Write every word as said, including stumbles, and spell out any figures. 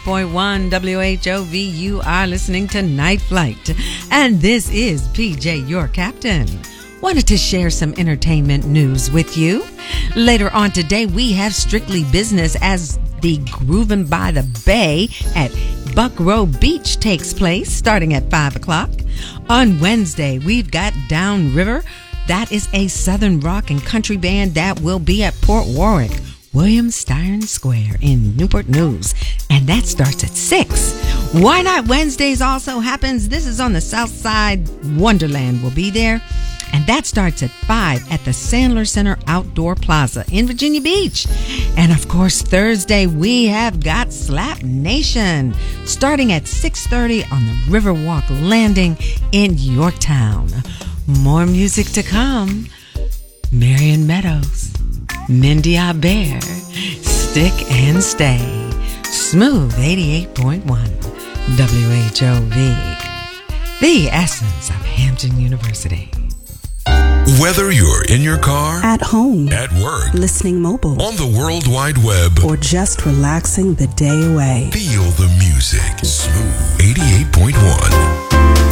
point one W H O V. You are listening to Night Flight, and this is P J, your captain. Wanted to share some entertainment news with you. Later on today, we have Strictly Business as the Groovin' by the Bay at Buckrow Beach takes place starting at five o'clock. On Wednesday, we've got Downriver. That is a Southern rock and country band that will be at Port Warwick, William Styron Square in Newport News, and that starts at six. Why Not Wednesdays also happens. This is on the South Side. Wonderland will be there, and that starts at five at the Sandler Center Outdoor Plaza in Virginia Beach. And of course, Thursday, we have got Slap Nation starting at six thirty on the Riverwalk Landing in Yorktown. More music to come. Marion Meadows, Mindy Aber, Stick and Stay. Smooth eighty-eight point one W H O V. The essence of Hampton University. Whether you're in your car, at home, at work, listening mobile, on the World Wide Web, or just relaxing the day away, feel the music. Smooth eighty-eight point one.